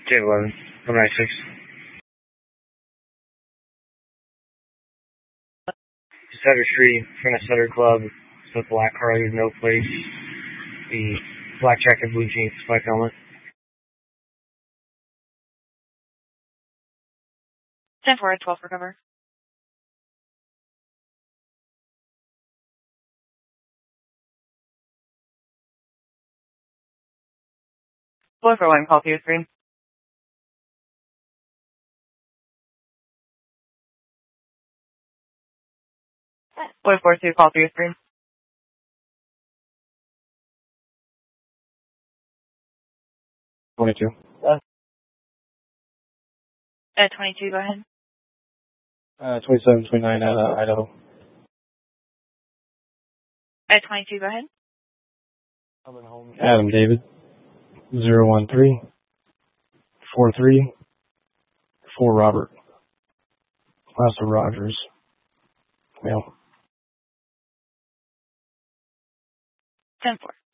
J11, 196. Sutter Street, in front of Sutter Club. It's a black car, there's no place. The black jacket, blue jeans, spike helmet. 10-4, 12 for cover. Boy for 1, call 2-3. Boy 4-2, call 3-3. 22. 22, go ahead. 27, 29 at Idaho. 22, go ahead. Adam David, 013 43 4 Robert. Last of Rogers. Male. 10-4.